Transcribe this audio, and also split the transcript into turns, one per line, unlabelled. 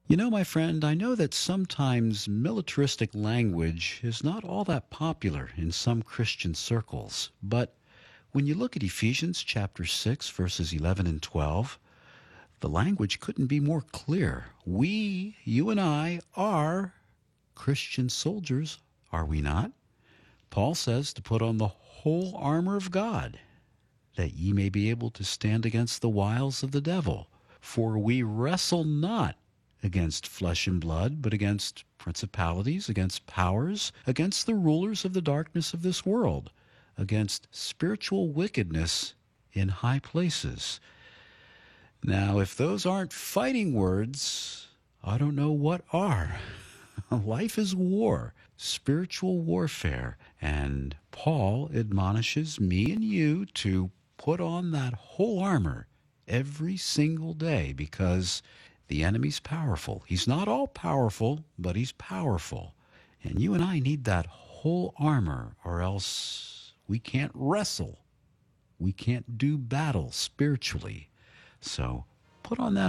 You know, my friend, I know that sometimes militaristic language is not all that popular in some Christian circles, but when you look at Ephesians chapter 6, verses 11 and 12, the language couldn't be more clear. We, you and I, are Christian soldiers, are we not? Paul says to put on the whole armor of God, that ye may be able to stand against the wiles of the devil. For we wrestle not against flesh and blood, but against principalities, against powers, against the rulers of the darkness of this world, against spiritual wickedness in high places. Now, if those aren't fighting words, I don't know what are. Life is war, spiritual warfare, and Paul admonishes me and you to put on that whole armor every single day because the enemy's powerful. He's not all powerful, but he's powerful. And you and I need that whole armor, or else we can't wrestle. We can't do battle spiritually. So put on that